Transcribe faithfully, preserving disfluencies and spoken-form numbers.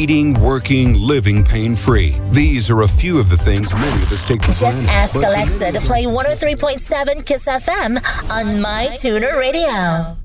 eating, working, living pain-free. These are a few of the things many of us take for granted. Just ask Alexa to play one oh three point seven Kiss F M on My Tuner Radio.